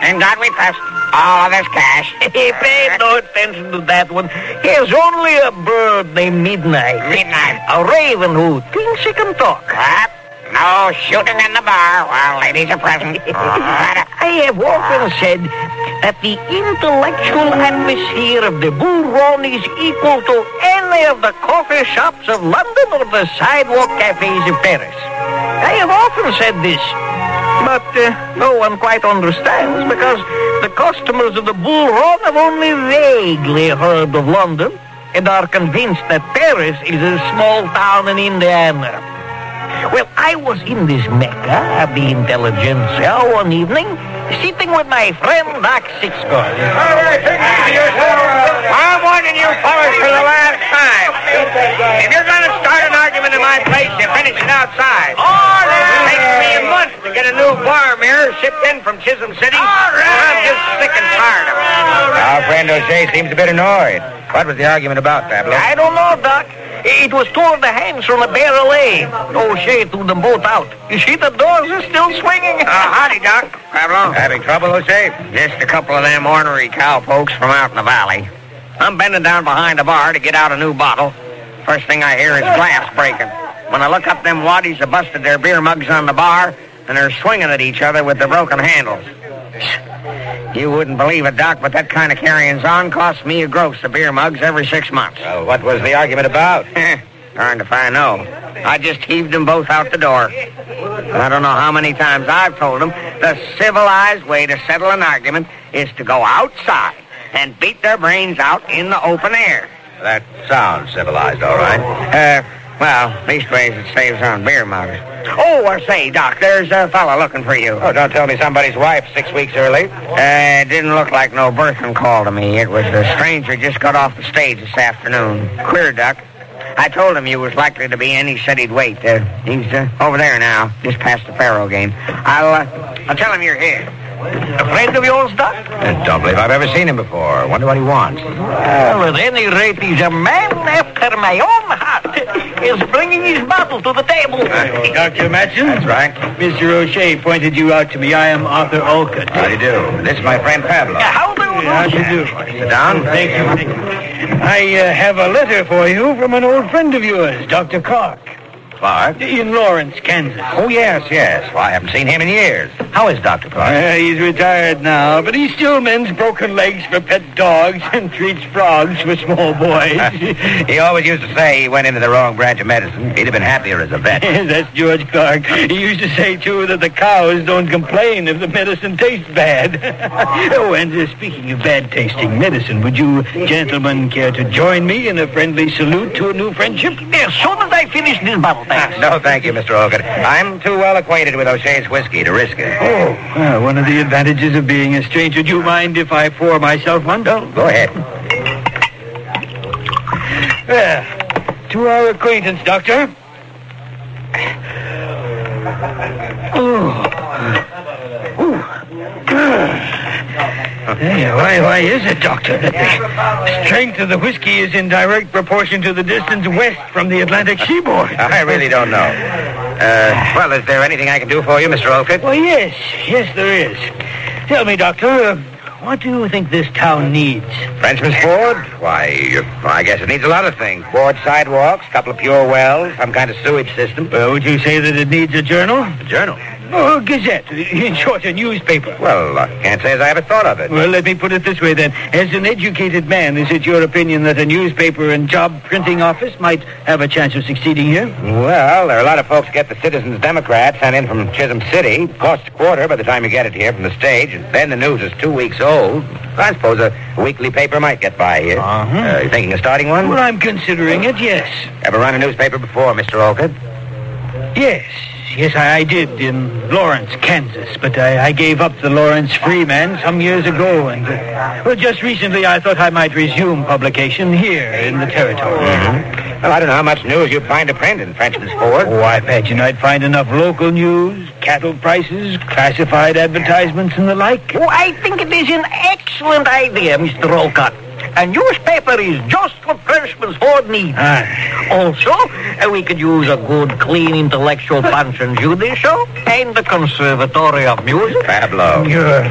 In God we trust. All of this cash. Pay no attention to that one. Here's only a bird named Midnight. Midnight. A raven who thinks he can talk. What? No shooting in the bar while ladies are present. I have often said that the intellectual atmosphere of the Bull Run is equal to any of the coffee shops of London or the sidewalk cafes of Paris. I have often said this, but no one quite understands because the customers of the Bull Run have only vaguely heard of London and are convinced that Paris is a small town in Indiana. Well, I was in this mecca of the intelligentsia one evening, sitting with my friend Doc Sixgun. I'm warning you fellas for the last time. If you're going to start an argument in my place, you finish it outside. It takes me a month to get a new bar mirror shipped in from Chisholm City. I'm just sick and tired of it. Our friend O'Shea seems a bit annoyed. What was the argument about, Pablo? I don't know, Doc. It was toward the hands from a barrel A. O'Shea threw them both out. You see, the doors are still swinging. Howdy, Doc. Pablo. Having trouble, O'Shea? Just a couple of them ornery cowpokes from out in the valley. I'm bending down behind the bar to get out a new bottle. First thing I hear is glass breaking. When I look up, them waddies have busted their beer mugs on the bar, and they're swinging at each other with the broken handles. You wouldn't believe it, Doc, but that kind of carryings on costs me a gross of beer mugs every 6 months. Well, what was the argument about? Darned if I know. I just heaved them both out the door. I don't know how many times I've told them the civilized way to settle an argument is to go outside and beat their brains out in the open air. That sounds civilized, all right. Well, leastways it saves on beer mugs. Oh, or say, Doc, there's a fella looking for you. Oh, don't tell me somebody's wife 6 weeks early. It didn't look like no birthing call to me. It was a stranger just got off the stage this afternoon. Queer, Doc. I told him you was likely to be in. He said he'd wait. He's over there now, just past the faro game. I'll tell him you're here. A friend of yours, Doc? I don't believe I've ever seen him before. Wonder what he wants. Well, at any rate, he's a man after my own heart. He's bringing his bottle to the table. Dr. Matson? That's right. Mr. O'Shea pointed you out to me. I am Arthur Olcott. How do you do? This is my friend Pablo. How do you do? How do you do? Sit down. Thank you. I have a letter for you from an old friend of yours, Dr. Clark. Clark? In Lawrence, Kansas. Oh, yes. Well, I haven't seen him in years. How is Dr. Clark? He's retired now, but he still mends broken legs for pet dogs and treats frogs for small boys. He always used to say he went into the wrong branch of medicine. He'd have been happier as a vet. That's George Clark. He used to say, too, that the cows don't complain if the medicine tastes bad. Oh, and speaking of bad-tasting medicine, would you gentlemen care to join me in a friendly salute to a new friendship? As soon as I finish this bottle, thanks. No, thank you, Mr. Olcott. I'm too well acquainted with O'Shea's whiskey to risk it. Oh, well, one of the advantages of being a stranger. Do you mind if I pour myself one? No, go ahead. Well, to our acquaintance, Doctor. Hey, why is it, Doctor, that the strength of the whiskey is in direct proportion to the distance west from the Atlantic seaboard? I really don't know. Well, is there anything I can do for you, Mr. Olcott? Well, yes, there is. Tell me, Doctor, what do you think this town needs? Frenchman's Ford? Why, I guess it needs a lot of things. Board sidewalks, a couple of pure wells, some kind of sewage system. Would you say that it needs a journal? A journal? Oh, a gazette. In short, a newspaper. Well, I can't say as I ever thought of it. Well, let me put it this way, then. As an educated man, is it your opinion that a newspaper and job printing office might have a chance of succeeding here? Well, there are a lot of folks get the Citizens Democrat sent in from Chisholm City. Costs a quarter by the time you get it here from the stage, and then the news is 2 weeks old. I suppose a weekly paper might get by here. You thinking of starting one? Well, I'm considering it, yes. Ever run a newspaper before, Mr. Olcott? Yes, I did in Lawrence, Kansas, but I gave up the Lawrence Freeman some years ago, and, well, just recently I thought I might resume publication here in the territory. Well, I don't know how much news you'd find to print in Frenchman's Ford. Oh, I imagine I'd find enough local news, cattle prices, classified advertisements, and the like. Oh, I think it is an excellent idea, Mr. Olcott. A newspaper is just what Frenchman's Ford needs. Also, we could use a good, clean, intellectual Punch and Judy show and the Conservatory of Music. Pablo.